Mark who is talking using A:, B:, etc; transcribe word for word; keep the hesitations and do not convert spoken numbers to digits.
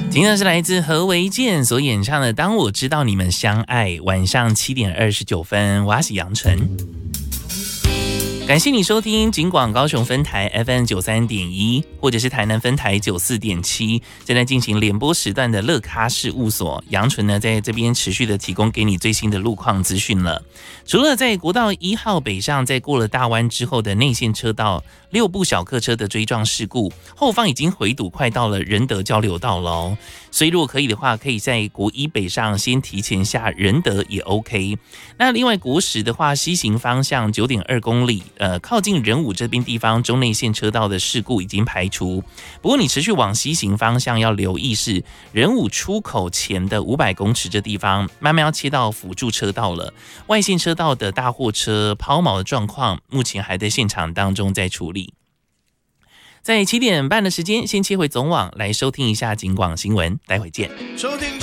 A: 今天是来自何维健所演唱的《当我知道你们相爱》，晚上七点二十九分，我是杨纯。感谢你收听警广高雄分台 F M 九三点一，或者是台南分台九四点七，正在进行联播时段的乐咖事务所。杨纯呢，在这边持续的提供给你最新的路况资讯了。除了在国道一号北上，在过了大湾之后的内线车道六部小客车的追撞事故，后方已经回堵快到了仁德交流道了哦。所以如果可以的话，可以在国一北上先提前下仁德也 OK。那另外国十的话，西行方向 九点二公里。呃，靠近仁武这边地方中内线车道的事故已经排除，不过你持续往西行方向要留意是仁武出口前的五百公尺这地方慢慢要切到辅助车道了，外线车道的大货车抛锚的状况目前还在现场当中在处理。在七点半的时间，先切回总网来收听一下警广新闻，待会见。收听